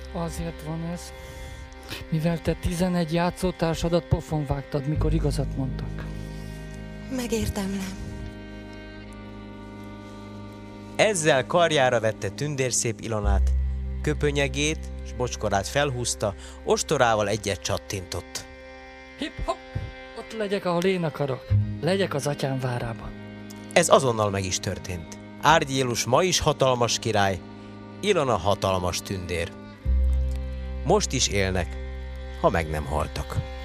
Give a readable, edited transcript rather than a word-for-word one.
Azért van ez, mivel te 11 játszótársadat pofon vágtad, mikor igazat mondtak. Megértemlem. Ezzel karjára vette tündérszép Ilonát, köpönyegét s bocskorát felhúzta, ostorával egyet csattintott. Hip-hop! Ott legyek, ahol én akarok. Legyek az atyám várában. Ez azonnal meg is történt. Árgyélus ma is hatalmas király, Ilona hatalmas tündér. Most is élnek, ha meg nem haltak.